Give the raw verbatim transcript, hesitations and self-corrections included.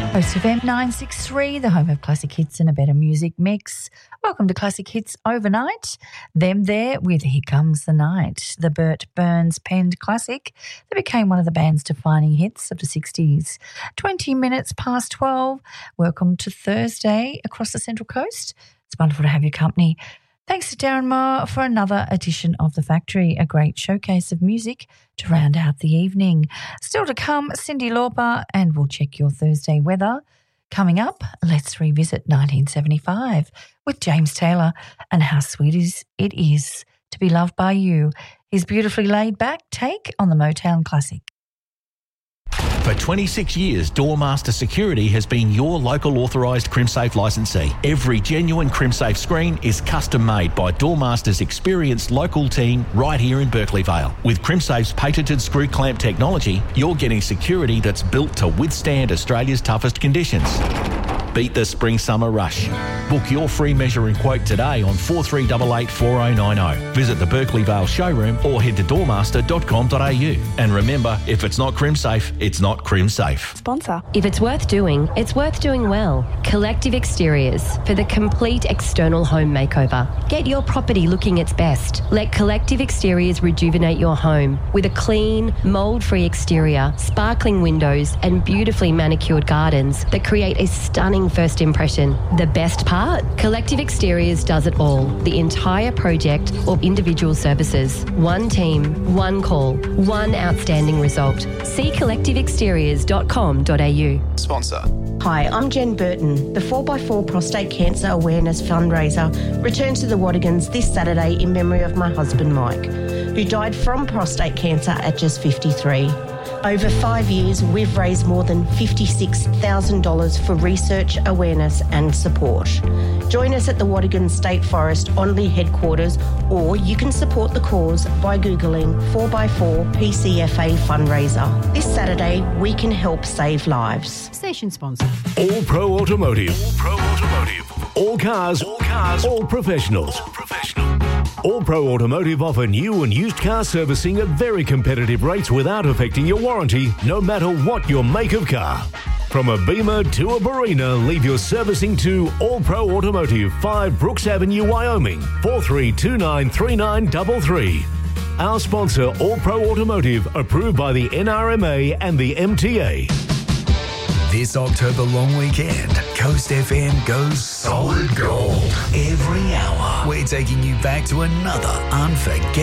Coast F M nine sixty-three, the home of classic hits and a better music mix. Welcome to Classic Hits Overnight. Them there with Here Comes the Night, the Burt Burns penned classic that became one of the band's defining hits of the sixties. twenty minutes past twelve. Welcome to Thursday across the Central Coast. It's wonderful to have your company. Thanks to Darren Moore for another edition of The Factory, a great showcase of music to round out the evening. Still to come, Cyndi Lauper, and we'll check your Thursday weather. Coming up, let's revisit nineteen seventy-five with James Taylor and how sweet is it is to be loved by you. His beautifully laid-back take on the Motown classic. For twenty-six years, Doormaster Security has been your local authorised CrimSafe licensee. Every genuine CrimSafe screen is custom made by Doormaster's experienced local team right here in Berkeley Vale. With CrimSafe's patented screw clamp technology, you're getting security that's built to withstand Australia's toughest conditions. Beat the spring-summer rush. Book your free measure and quote today on four three eight eight, four oh nine oh. Visit the Berkeley Vale showroom or head to doormaster dot com dot a u. And remember, if it's not CrimSafe, it's not CrimSafe. Sponsor. If it's worth doing, it's worth doing well. Collective Exteriors for the complete external home makeover. Get your property looking its best. Let Collective Exteriors rejuvenate your home with a clean, mould-free exterior, sparkling windows and beautifully manicured gardens that create a stunning first impression. The best part? Collective Exteriors does it all. The entire project or individual services. One team, one call, one outstanding result. See collective exteriors dot com dot a u. Sponsor. Hi, I'm Jen Burton. The four by four Prostate Cancer Awareness Fundraiser returns to the Wadigans this Saturday in memory of my husband Mike, who died from prostate cancer at just fifty-three. Over five years, we've raised more than fifty-six thousand dollars for research, awareness and support. Join us at the Wadigan State Forest Onley headquarters, or you can support the cause by Googling four by four P C F A fundraiser. This Saturday, we can help save lives. Station sponsor. All Pro Automotive. All Pro Automotive. All cars. All cars. All professionals. All professional. All Pro Automotive offer new and used car servicing at very competitive rates without affecting your warranty, no matter what your make of car. From a Beamer to a Barina, leave your servicing to All Pro Automotive, five Brooks Avenue, Wyoming, four three two nine, three nine three three. Our sponsor, All Pro Automotive, approved by the N R M A and the M T A. This October long weekend, Coast F M goes solid gold every hour. We're taking you back to another unforgettable